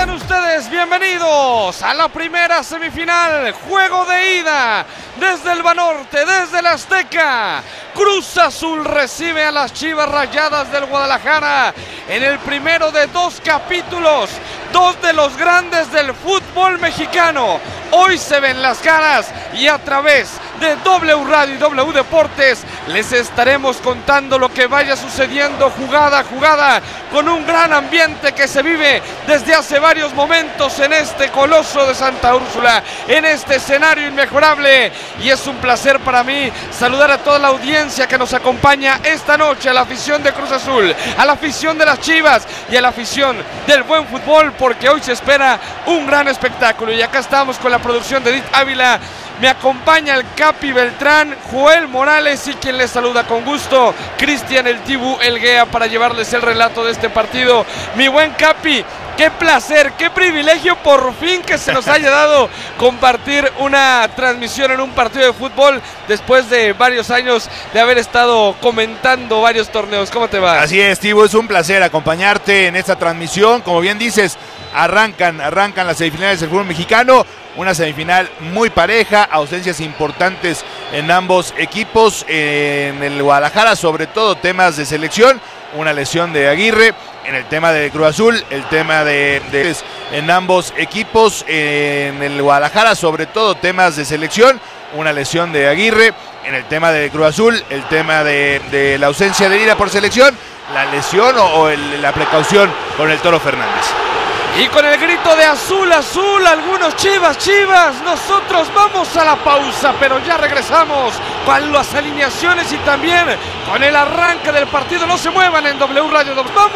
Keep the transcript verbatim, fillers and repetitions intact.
Sean ustedes bienvenidos a la primera semifinal, juego de ida, desde el Banorte, desde el Azteca. Cruz Azul recibe a las Chivas Rayadas del Guadalajara en el primero de dos capítulos, dos de los grandes del fútbol mexicano. Hoy se ven las caras y a través de W Radio y W Deportes les estaremos contando lo que vaya sucediendo jugada a jugada, con un gran ambiente que se vive desde hace varios momentos en este coloso de Santa Úrsula, en este escenario inmejorable. Y es un placer para mí saludar a toda la audiencia que nos acompaña esta noche, a la afición de Cruz Azul, a la afición de las Chivas y a la afición del buen fútbol, porque hoy se espera un gran espectáculo. Y acá estamos con la producción de Edith Ávila. Me acompaña el Capi Beltrán, Joel Morales y quien les saluda con gusto, Cristian el Tibu Elguea, para llevarles el relato de este partido. Mi buen Capi, qué placer, qué privilegio por fin que se nos haya dado compartir una transmisión en un partido de fútbol después de varios años de haber estado comentando varios torneos. ¿Cómo te va? Así es, Tibu, es un placer acompañarte en esta transmisión. Como bien dices, arrancan, arrancan las semifinales del fútbol mexicano. Una semifinal muy pareja, ausencias importantes en ambos equipos. En el Guadalajara, sobre todo temas de selección, una lesión de Aguirre. En el tema de Cruz Azul, el tema de, de en ambos equipos. En el Guadalajara, sobre todo temas de selección, una lesión de Aguirre. En el tema de Cruz Azul, el tema de, de la ausencia de Lira por selección, la lesión o, o el, la precaución con el Toro Fernández. Y con el grito de azul, azul, algunos Chivas, Chivas, nosotros vamos a la pausa, pero ya regresamos con las alineaciones y también con el arranque del partido. No se muevan en W Radio. Vamos.